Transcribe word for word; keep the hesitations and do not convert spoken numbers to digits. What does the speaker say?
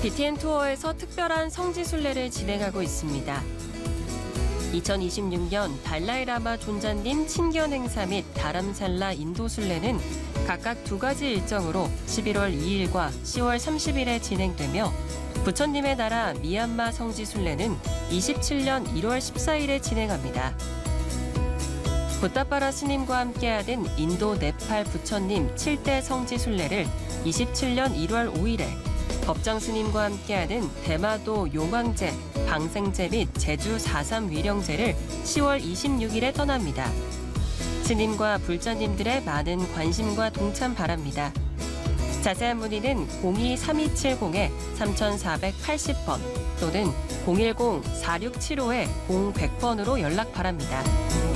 비티엔 투어에서 특별한 성지순례를 진행하고 있습니다. 이천이십육 년 달라이라마 존자님 친견 행사 및 다람살라 인도순례는 각각 두 가지 일정으로 십일월 이일과 시월 삼십일에 진행되며 부처님의 나라 미얀마 성지순례는 이십칠 년 일월 십사일에 진행합니다. 붓다빠라 스님과 함께하는 인도 네팔 부처님 칠대 성지순례를 이십칠 년 일월 오일에, 법장 스님과 함께하는 대마도 용왕제, 방생제 및 제주 사삼 위령제를 시월 이십육일에 떠납니다. 스님과 불자님들의 많은 관심과 동참 바랍니다. 자세한 문의는 공이 삼이칠공 삼사팔십 번 또는 공일공 사육칠오 공백 번으로 연락 바랍니다.